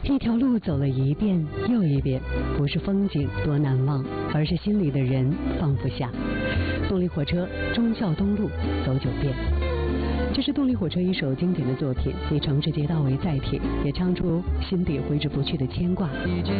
一条路走了一遍又一遍，不是风景多难忘，而是心里的人放不下。动力火车忠孝东路走9遍，这是动力火车一首经典的作品，以城市街道为载体，也唱出心底挥之不去的牵挂。 已经